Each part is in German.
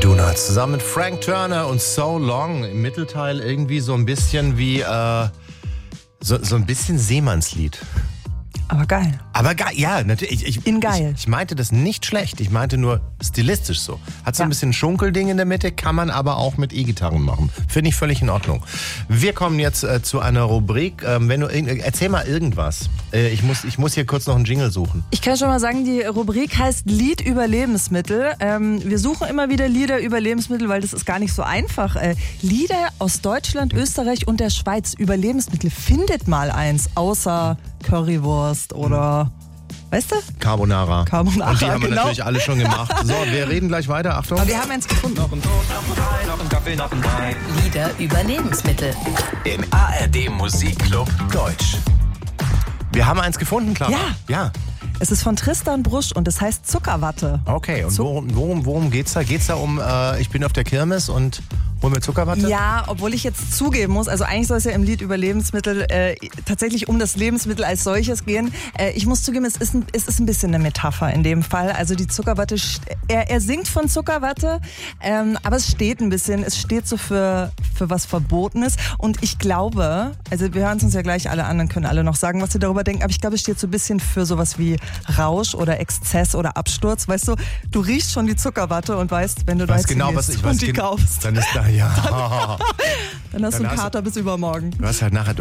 Donuts zusammen mit Frank Turner und So Long. Im Mittelteil irgendwie so ein bisschen wie so ein bisschen Seemannslied. Aber geil. Aber geil, ja, natürlich. Geil. Ich meinte das nicht schlecht. Ich meinte nur stilistisch so. Hat so ein bisschen ein Schunkelding in der Mitte, kann man aber auch mit E-Gitarren machen. Finde ich völlig in Ordnung. Wir kommen jetzt zu einer Rubrik. Erzähl mal irgendwas. Ich muss hier kurz noch einen Jingle suchen. Ich kann schon mal sagen, die Rubrik heißt Lied über Lebensmittel. Wir suchen immer wieder Lieder über Lebensmittel, weil das ist gar nicht so einfach. Lieder aus Deutschland, Österreich und der Schweiz über Lebensmittel. Findet mal eins, außer Currywurst oder, weißt du? Carbonara. Und die haben wir genau. natürlich alle schon gemacht. So, wir reden gleich weiter. Achtung. Aber wir haben eins gefunden. Noch ein Brot, noch ein Ei, noch ein Kaffee, noch ein Ei. Lieder über Lebensmittel. Im ARD Musikclub Deutsch. Wir haben eins gefunden, Clara. Ja. Es ist von Tristan Brusch und es heißt Zuckerwatte. Okay, und worum geht's da? Geht's da um, ich bin auf der Kirmes und hol mir Zuckerwatte? Ja, obwohl ich jetzt zugeben muss, also eigentlich soll es ja im Lied über Lebensmittel tatsächlich um das Lebensmittel als solches gehen. Ich muss zugeben, es ist ein bisschen eine Metapher in dem Fall. Also die Zuckerwatte, er singt von Zuckerwatte, aber es steht so für was Verbotenes. Und ich glaube, also wir hören es uns ja gleich alle an, dann können alle noch sagen, was sie darüber denken, aber ich glaube, es steht so ein bisschen für sowas wie Rausch oder Exzess oder Absturz. Weißt du riechst schon die Zuckerwatte und weißt, wenn du da jetzt genau, die kaufst. Dann ist da, ja. Dann hast du einen Kater bis übermorgen. Du hast halt nachher,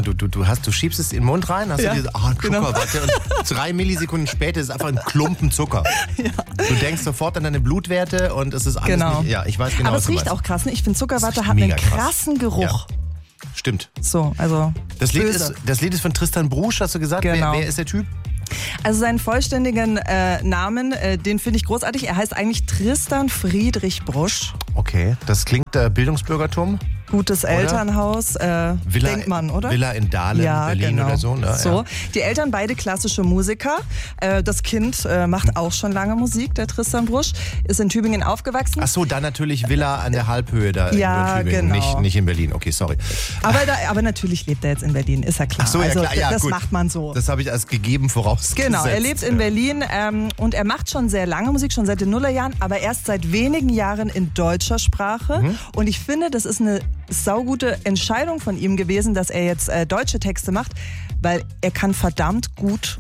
du schiebst es in den Mund rein, hast du diese Zuckerwatte und 3 Millisekunden später ist es einfach ein Klumpen Zucker. Ja. Du denkst sofort an deine Blutwerte und es ist alles nicht, ja, ich weiß genau, aber was es du riecht meinst. auch krass, ne? Ich finde Zuckerwatte hat einen krassen Geruch. Ja. Stimmt. So, also das Lied ist von Tristan Brusch, hast du gesagt? Genau. Wer ist der Typ? Also seinen vollständigen Namen, den finde ich großartig. Er heißt eigentlich Tristan Friedrich Brusch. Okay, das klingt Bildungsbürgertum. Gutes Elternhaus, denkt man, oder? Villa in Dahlem, ja, Berlin genau. oder so. Ne? So. Ja. Die Eltern beide klassische Musiker. Das Kind macht auch schon lange Musik, der Tristan Brusch. Ist in Tübingen aufgewachsen. Ach so, dann natürlich Villa an der Halbhöhe da ja, in Tübingen, genau. nicht in Berlin. Okay, sorry. Aber natürlich lebt er jetzt in Berlin, ist ja klar. Ach so, ja, klar. Ja, das gut. macht man so. Das habe ich als gegeben vorausgesetzt. Genau, er lebt in Berlin und er macht schon sehr lange Musik, schon seit den Nullerjahren, aber erst seit wenigen Jahren in deutscher Sprache. Und ich finde, das ist eine saugute Entscheidung von ihm gewesen, dass er jetzt deutsche Texte macht, weil er kann verdammt gute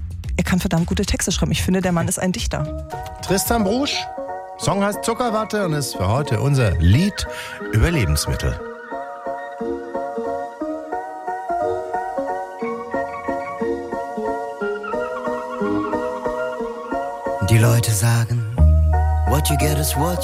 Texte schreiben. Ich finde, der Mann ist ein Dichter. Tristan Brusch, Song heißt Zuckerwatte und ist für heute unser Lied über Lebensmittel. Die Leute sagen, what you get is what